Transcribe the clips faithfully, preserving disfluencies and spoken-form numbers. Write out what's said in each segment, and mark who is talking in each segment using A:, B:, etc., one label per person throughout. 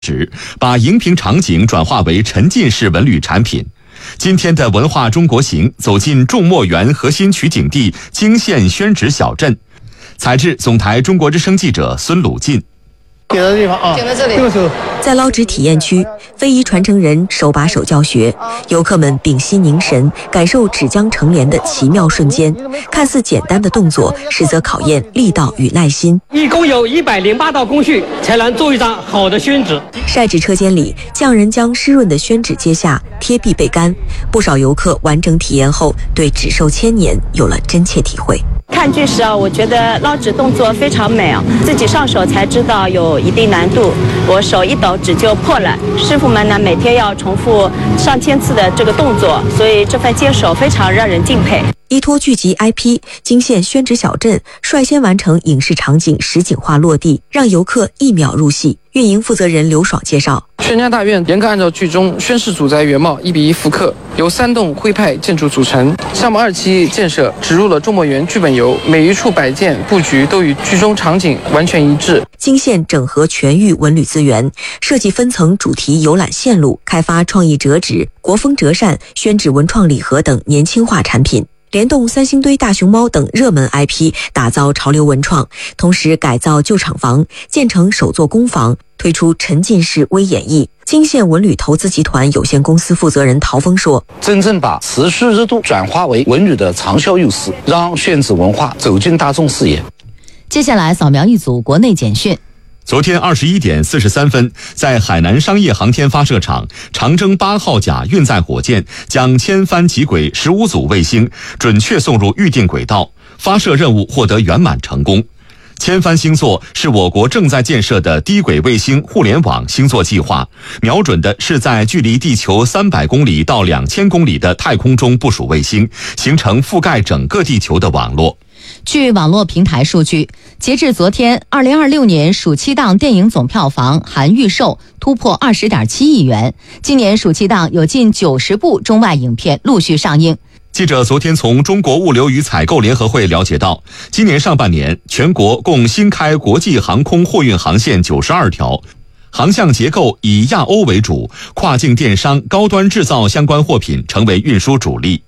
A: 把荧屏场景转化为沉浸式文旅产品。今天的文化中国行走进众墨园核心取景地泾县宣纸小镇，采制总台中国之声记者孙鲁进。
B: 点的地方啊，点在这里。
C: 在捞纸体验区，非遗传承人手把手教学，游客们屏息凝神，感受纸浆成帘的奇妙瞬间。看似简单的动作，实则考验力道与耐心。
D: 一共有一百零八道工序，才能做一张好的宣纸。
C: 晒纸车间里，匠人将湿润的宣纸揭下，贴壁备干。不少游客完整体验后，对纸寿千年有了真切体会。
E: 看剧时啊，我觉得捞纸动作非常美啊，自己上手才知道有一定难度，我手一抖纸就破了。师傅们呢每天要重复上千次的这个动作，所以这份坚守非常让人敬佩。
C: 依托剧集 I P， 泾县宣纸小镇率先完成影视场景实景化落地，让游客一秒入戏。运营负责人刘爽介绍，
F: 宣家大院严格按照剧中宣室祖宅原貌一比一复刻，由三栋徽派建筑组成。项目二期建设植入了众墨园剧本游，每一处摆件布局都与剧中场景完全一致。
C: 泾县整合全域文旅资源，设计分层主题游览线路，开发创意折纸、国风折扇、宣纸文创礼盒等年轻化产品。联动三星堆大熊猫等热门 I P， 打造潮流文创，同时改造旧厂房，建成首座工坊，推出沉浸式微演绎。泾县文旅投资集团有限公司负责人陶峰说，
G: 真正把持续热度转化为文旅的长效优势，让宣纸文化走进大众视野。
H: 接下来扫描一组国内简讯。
A: 昨天二十一点四十三分，在海南商业航天发射场，长征八号甲运载火箭将千帆极轨十五组卫星准确送入预定轨道，发射任务获得圆满成功。千帆星座是我国正在建设的低轨卫星互联网星座计划，瞄准的是在距离地球三百公里到两千公里的太空中部署卫星，形成覆盖整个地球的网络。
H: 据网络平台数据，截至昨天，二零二六年暑期档电影总票房含预售突破二十点七亿元。今年暑期档有近九十部中外影片陆续上映。
A: 记者昨天从中国物流与采购联合会了解到，今年上半年全国共新开国际航空货运航线九十二条，航向结构以亚欧为主，跨境电商、高端制造相关货品成为运输主力。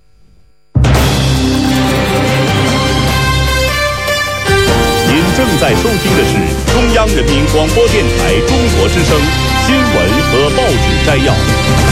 I: 正在收听的是中央人民广播电台中国之声新闻和报纸摘要。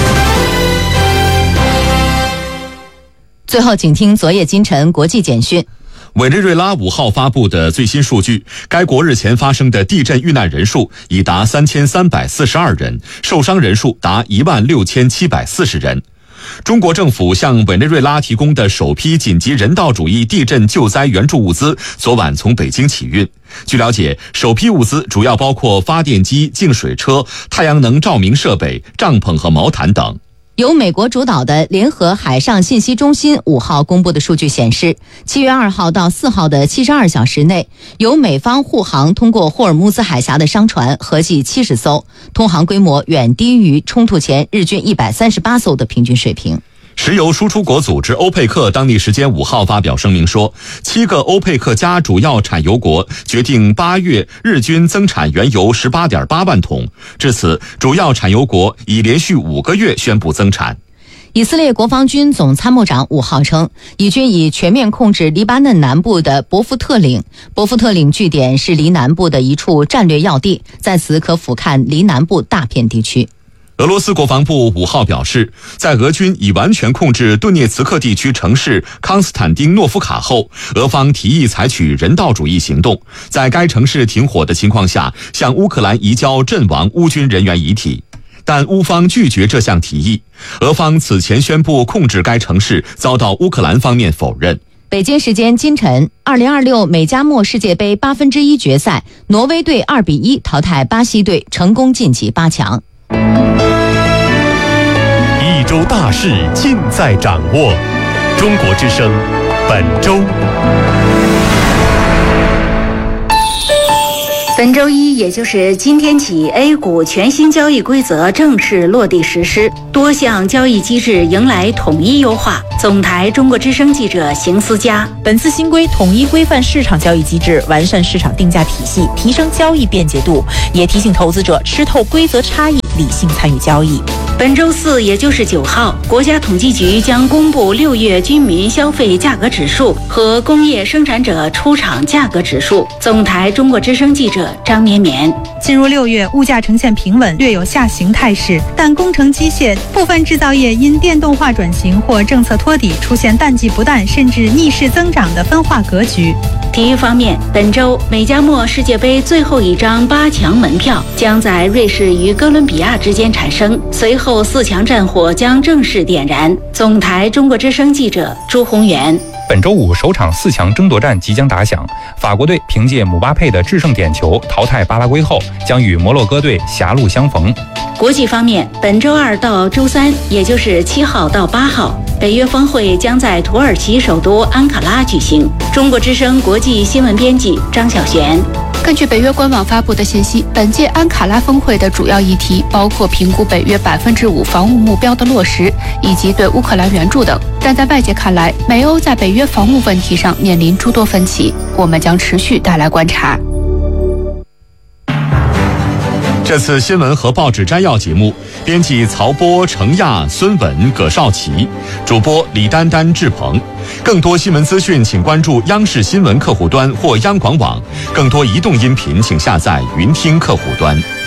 H: 最后，请听昨夜今晨国际简讯。
A: 委内瑞拉五号发布的最新数据，该国日前发生的地震遇难人数已达三千三百四十二人，受伤人数达一万六千七百四十人。中国政府向委内瑞拉提供的首批紧急人道主义地震救灾援助物资昨晚从北京起运。据了解，首批物资主要包括发电机、净水车、太阳能照明设备、帐篷和毛毯等。
H: 由美国主导的联合海上信息中心五号公布的数据显示，七月二号到四号的七十二小时内，由美方护航通过霍尔木兹海峡的商船合计七十艘，通航规模远低于冲突前日均一百三十八艘的平均水平。
A: 石油输出国组织欧佩克当地时间五号发表声明说，七个欧佩克加主要产油国决定八月日均增产原油 十八点八万桶，至此主要产油国已连续五个月宣布增产。
H: 以色列国防军总参谋长五号称，以军已全面控制黎巴嫩南部的伯夫特岭。伯夫特岭据点是黎南部的一处战略要地，在此可俯瞰黎南部大片地区。
A: 俄罗斯国防部五号表示，在俄军已完全控制顿涅茨克地区城市康斯坦丁诺夫卡后，俄方提议采取人道主义行动，在该城市停火的情况下，向乌克兰移交阵亡乌军人员遗体。但乌方拒绝这项提议。俄方此前宣布控制该城市，遭到乌克兰方面否认。
H: 北京时间今晨，二零二六美加墨世界杯八分之一决赛，挪威队二比一淘汰巴西队，成功晋级八强。
I: 一周大事尽在掌握，中国之声本周。
J: 本周一，也就是今天起 ，A 股全新交易规则正式落地实施，多项交易机制迎来统一优化。总台中国之声记者邢思佳。
K: 本次新规统一规范市场交易机制，完善市场定价体系，提升交易便捷度，也提醒投资者吃透规则差异，理性参与交易。
J: 本周四，也就是九号，国家统计局将公布六月居民消费价格指数和工业生产者出厂价格指数。总台中国之声记者张绵绵。
L: 进入六月，物价呈现平稳，略有下行态势，但工程机械部分制造业因电动化转型或政策托底，出现淡季不淡甚至逆势增长的分化格局。
J: 体育方面，本周美加墨世界杯最后一张八强门票将在瑞士与哥伦比亚之间产生，随后四强战火将正式点燃。总台中国之声记者朱宏元。
M: 本周五首场四强争夺战即将打响，法国队凭借姆巴佩的制胜点球淘汰巴拉圭后，将与摩洛哥队狭路相逢。
J: 国际方面，本周二到周三，也就是七号到八号，北约峰会将在土耳其首都安卡拉举行。中国之声国际新闻编辑张小璇。
N: 根据北约官网发布的信息，本届安卡拉峰会的主要议题包括评估北约百分之五防务目标的落实，以及对乌克兰援助等。但在外界看来，美欧在北约防务问题上面临诸多分歧，我们将持续带来观察。
A: 这次新闻和报纸摘要节目，编辑曹波、程亚、孙稳、葛少奇，主播李丹丹、志鹏。更多新闻资讯，请关注央视新闻客户端或央广网；更多移动音频，请下载云听客户端。